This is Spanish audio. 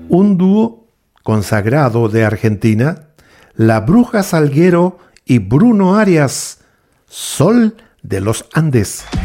un dúo consagrado de Argentina, La Bruja Salguero y Bruno Arias, Sol de los Andes.